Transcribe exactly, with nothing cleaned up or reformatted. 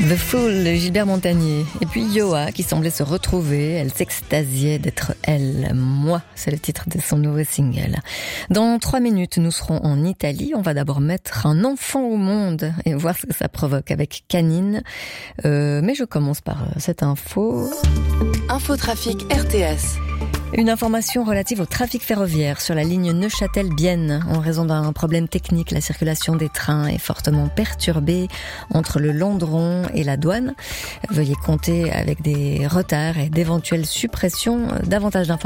The Fool, Gilbert Montagnier. Et puis Yoa, qui semblait se retrouver. Elle s'extasiait d'être elle. Moi, c'est le titre de son nouveau single. Dans trois minutes, nous serons en Italie. On va d'abord mettre un enfant au monde et voir ce que ça provoque avec Canine. Euh, mais je commence par cette info. Infotrafic R T S. Une information relative au trafic ferroviaire sur la ligne Neuchâtel-Bienne. En raison d'un problème technique, la circulation des trains est fortement perturbée entre le Landron et la douane. Veuillez compter avec des retards et d'éventuelles suppressions. Davantage d'informations